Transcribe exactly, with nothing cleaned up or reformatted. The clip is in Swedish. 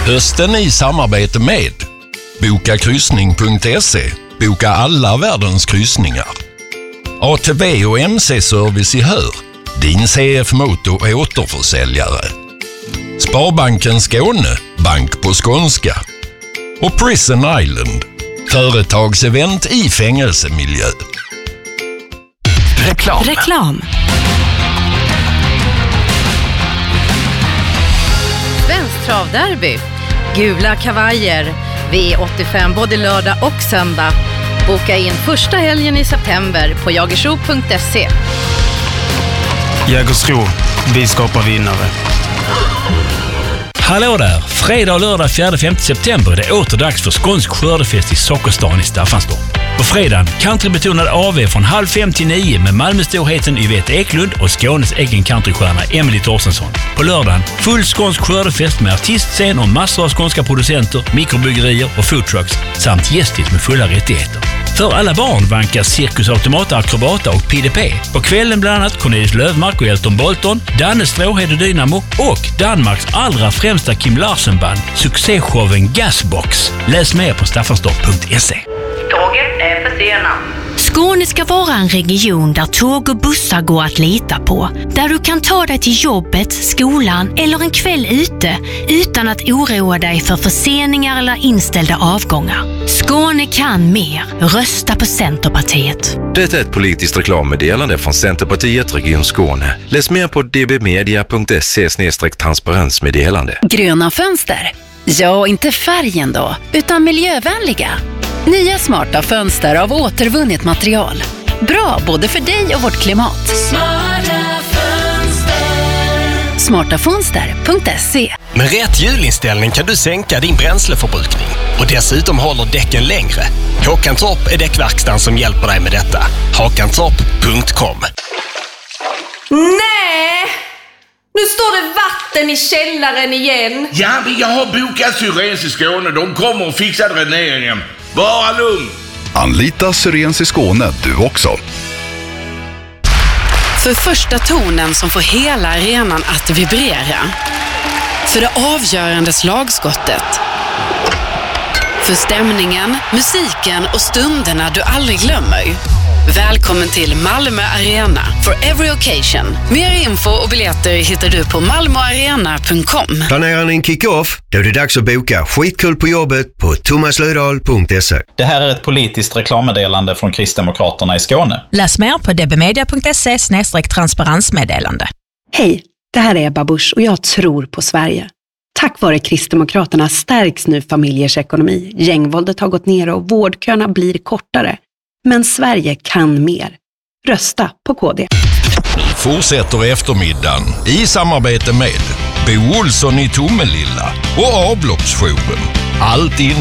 Hösten i samarbete med boka kryssning punkt se. Boka alla världens kryssningar. A T V och M C-service i Hör. Din C F Moto är återförsäljare. Sparbanken Skåne. Bank på skånska. Och Prison Island. Företagsevent i fängelsemiljö. Reklam. Reklam. Svensk travderby. Gula kavajer. V åttiofem både lördag och söndag. Boka in första helgen i september på jagersro punkt se. Jägersro. Vi skapar vinnare. Hallå där! Fredag och lördag fjärde till femte september är det åter dags för skånsk skördefest i Sockerstan i Staffanstorp. På fredagen countrybetonad A V från halv fem till nio med Malmöstorheten Yvette Eklund och Skånes egen countrystjärna Emily Torstensson. På lördagen full skånsk skördefest med artistscen och massor av skånska producenter, mikrobryggerier och foodtrucks samt gästis med fulla rättigheter. För alla barn vankas Cirkus Automata, Akrobata och P D P. På kvällen bland annat Cornelis Lövmark och Elton Bolton, Danne Stråhed och Dynamo och Danmarks allra främsta Kim Larsen-band, succéshowen Gasbox. Läs mer på staffanstorp punkt se. Tåget är försenat. Skåne ska vara en region där tåg och bussar går att lita på. Där du kan ta dig till jobbet, skolan eller en kväll ute utan att oroa dig för förseningar eller inställda avgångar. Skåne kan mer. Rösta på Centerpartiet. Det är ett politiskt reklammeddelande från Centerpartiet Region Skåne. Läs mer på d b media punkt se slash transparensmeddelande. Gröna fönster. Ja, inte färgen då, utan miljövänliga. Nya smarta fönster av återvunnet material. Bra både för dig och vårt klimat. Smarta fönster. smarta fönster punkt se. Med rätt hjulinställning kan du sänka din bränsleförbrukning. Och dessutom håller däcken längre. Håkantorp är däckverkstan som hjälper dig med detta. hakantorp punkt com. Nej! Nu står det vatten i källaren igen. Ja, men jag har bokat Syrens i Skåne. De kommer och fixar dräneringen. Bara lugn. Anlita Syrens i Skåne du också. För första tonen som får hela arenan att vibrera. För det avgörande slagskottet. För stämningen, musiken och stunderna du aldrig glömmer. Välkommen till Malmö Arena for every occasion. Mer info och biljetter hittar du på malmo arena punkt com. Planerar ni en kick-off? Då är det dags att boka skitkul på jobbet på thomas löfdahl punkt se. Det här är ett politiskt reklammeddelande från Kristdemokraterna i Skåne. Läs mer på d b media punkt se slash transparensmeddelande. Hej, det här är Ebba Busch och jag tror på Sverige. Tack vare Kristdemokraterna stärks nu familjers ekonomi. Gängvåldet har gått ner och vårdköerna blir kortare. Men Sverige kan mer. Rösta på K D. Nu fortsätter eftermiddagen i samarbete med Bo Olsson i Tomelilla och Avloppsjouren. Allt in